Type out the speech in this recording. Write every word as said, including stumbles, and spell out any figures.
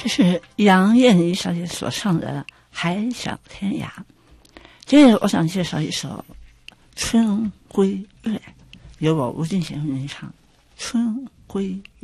这是杨燕妮小姐所唱的《海角天涯》。接着我想介绍一首《春归月》，由我吴俊贤为您唱《春归月》。